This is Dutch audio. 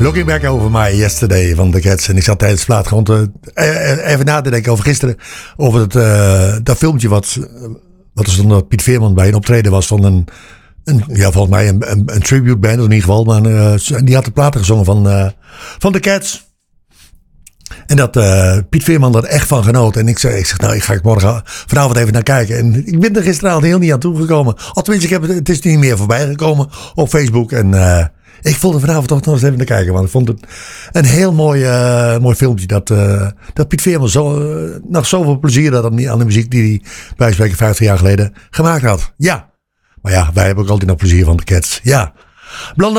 Looking Back Over My Yesterday van The Cats. En ik zat tijdens de plaat gewoon even na te denken over gisteren. Over dat filmpje wat er stond dat Piet Veerman bij een optreden was van volgens mij een tribute band in ieder geval. Maar die had de platen gezongen van The Cats. En dat Piet Veerman er echt van genoot. En ik zeg nou, ik ga vanavond even naar kijken. En ik ben er gisteravond heel niet aan toegekomen. Tenminste, het is niet meer voorbij gekomen op Facebook. En ik voelde vanavond toch nog eens even naar kijken. Want ik vond het een heel mooi filmpje. Dat Piet Veerman nog zoveel plezier had aan de muziek die hij bij spreken 50 jaar geleden gemaakt had. Ja. Maar ja, wij hebben ook altijd nog plezier van de Cats. Ja. Blonde